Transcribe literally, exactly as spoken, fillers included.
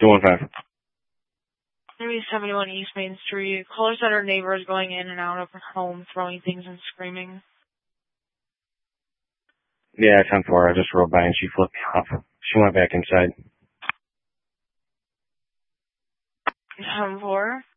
two one five. Maybe seventy-one East Main Street. Caller said her neighbor is going in and out of her home, throwing things and screaming. Yeah, ten four. I just rode by and she flipped me off. She went back inside. ten four?